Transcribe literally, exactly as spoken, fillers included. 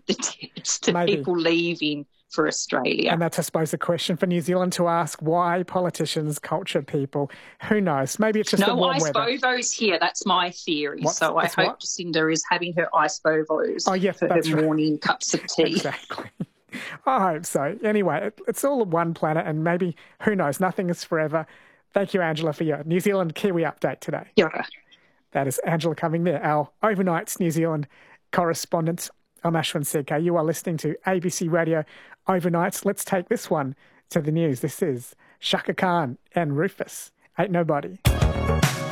the deaths to Maybe. people leaving for Australia. And that's, I suppose, a question for New Zealand to ask, why politicians culture people. Who knows? Maybe it's just no the warm ice weather. bovos here. That's my theory. What's, so I hope what? Jacinda is having her ice bovos oh, yes, for her that's right. morning cups of tea. Exactly. I hope so. Anyway, it, it's all one planet, and maybe, who knows, nothing is forever. Thank you, Angela, for your New Zealand Kiwi update today. Yeah. That is Angela Cumming there, our Overnights New Zealand correspondent. I'm Ashwin C K. You are listening to A B C Radio Overnights. Let's take this one to the news. This is Shaka Khan and Rufus. Ain't Nobody.